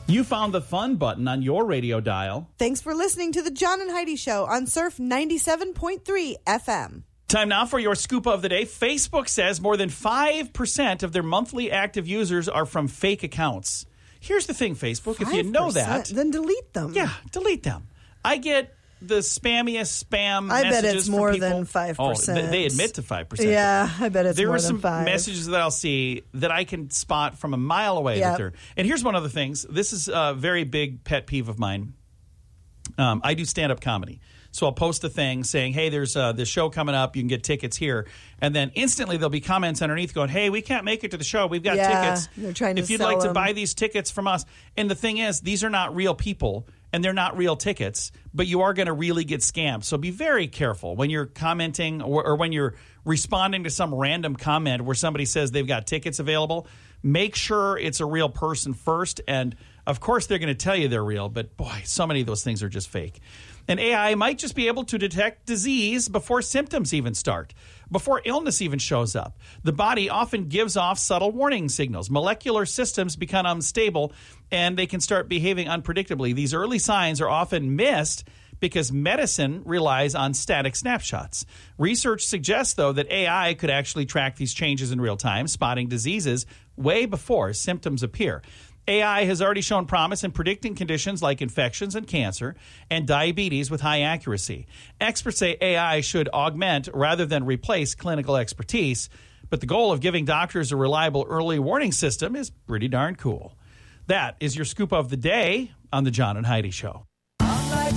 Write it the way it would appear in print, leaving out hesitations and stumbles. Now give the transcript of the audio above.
You found the fun button on your radio dial. Thanks for listening to the John and Heidi Show on Surf 97.3 FM. Time now for your scoop of the day. Facebook says more than 5% of their monthly active users are from fake accounts. Here's the thing, Facebook, 5%, if you know that, then delete them. Yeah, delete them. I get the spammiest spam I messages bet it's more from people. than 5%. Oh, they admit to 5%. Yeah, I bet it's there more are than some 5%. messages that I'll see that I can spot from a mile away. Yep. That they're, and here's one of the things. This is a very big pet peeve of mine. I do stand-up comedy. So I'll post a thing saying, hey, there's this show coming up. You can get tickets here. And then instantly there'll be comments underneath going, hey, we can't make it to the show. We've got tickets. They're trying to if you'd sell like them. to buy these tickets from us. And the thing is, these are not real people. And they're not real tickets, but you are going to really get scammed. So be very careful when you're commenting or when you're responding to some random comment where somebody says they've got tickets available. Make sure it's a real person first. And, of course, they're going to tell you they're real. But, boy, so many of those things are just fake. And AI might just be able to detect disease before symptoms even start, before illness even shows up. The body often gives off subtle warning signals. Molecular systems become unstable, and they can start behaving unpredictably. These early signs are often missed because medicine relies on static snapshots. Research suggests, though, that AI could actually track these changes in real time, spotting diseases way before symptoms appear. AI has already shown promise in predicting conditions like infections and cancer and diabetes with high accuracy. Experts say AI should augment rather than replace clinical expertise, but the goal of giving doctors a reliable early warning system is pretty darn cool. That is your scoop of the day on the John and Heidi Show.